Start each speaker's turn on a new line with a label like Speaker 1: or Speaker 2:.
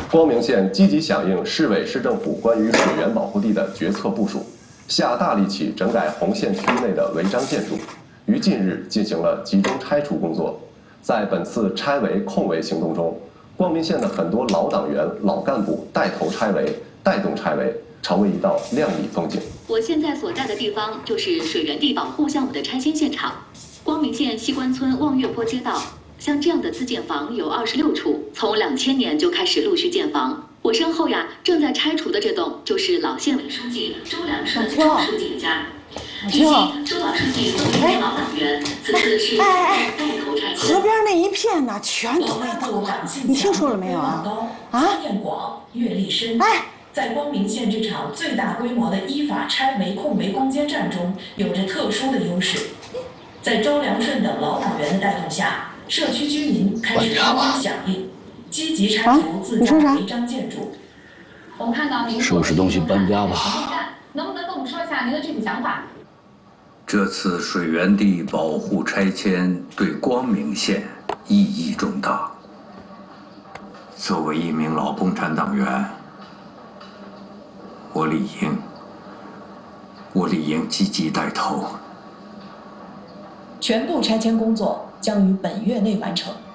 Speaker 1: 光明县积极响应市委市政府关于水源保护地的决策部署，下大力气整改红县区内的违章建筑，于近日进行了集中拆除工作。在本次拆违控违行动中，光明县的很多老党员、老干部带头拆违、带动拆违，成为一道亮丽风景。
Speaker 2: 我现在所在的地方就是水源地保护项目的拆迁现场，光明县西关村望月坡街道。 像这样的自建房有26处，从2000年就开始陆续建房。我身后呀，正在拆除的这栋就是老县委书记周良顺周书记的家。据悉，周老书记作为一名老党员，此次是带头拆迁。
Speaker 3: 河边那一片呢，全推倒了。你听说了没有啊？
Speaker 4: 经验广，阅历深。在光明县这场最大规模的依法拆违控违攻坚战中，有着特殊的优势。在周良顺等老党员的带动下。 社区居民开始纷纷响应，积极拆除自家违章建筑。
Speaker 5: 我们看到您
Speaker 6: 收拾东西搬家吧。
Speaker 5: 能不能跟我们说一下您的具体想法？
Speaker 7: 这次水源地保护拆迁对光明县意义重大。作为一名老共产党员，我理应积极带头。
Speaker 4: 全部拆迁工作将于本月内完成。